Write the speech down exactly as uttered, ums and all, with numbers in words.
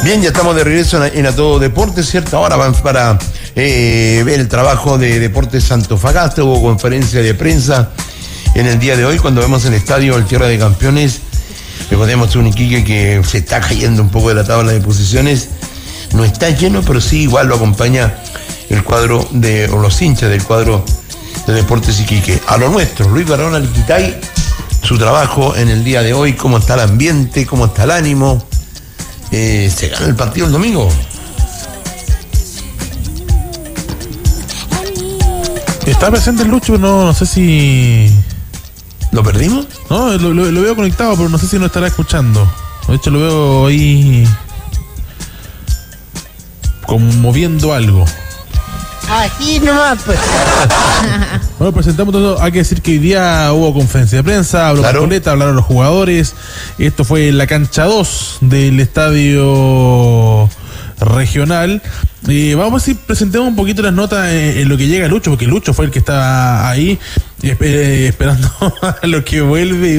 Bien, ya estamos de regreso en A Todo Deportes, ¿cierto? Ahora van para eh, ver el trabajo de Deportes Antofagasta. Hubo conferencia de prensa en el día de hoy, cuando vemos el estadio El Tierra de Campeones. Recordemos un Iquique que se está cayendo un poco de la tabla de posiciones. No está lleno, pero sí igual lo acompaña el cuadro de, o los hinchas del cuadro de Deportes Iquique. A lo nuestro, Luis Barahona Liquitay, su trabajo en el día de hoy, cómo está el ambiente, cómo está el ánimo. Eh, ¿Se gana el partido el domingo? Está presente el Lucho, no, no sé si... ¿Lo perdimos? No, lo, lo, lo veo conectado, pero no sé si nos estará escuchando. De hecho, lo veo ahí como moviendo algo. Aquí nomás, pues. Bueno, presentamos todo. Hay que decir que hoy día hubo conferencia de prensa, habló Claro. Coleta, hablaron los jugadores. Esto fue en la cancha dos del estadio regional. Eh, vamos a ver si presentemos un poquito las notas en, en lo que llega Lucho, porque Lucho fue el que estaba ahí eh, esperando a lo que vuelve.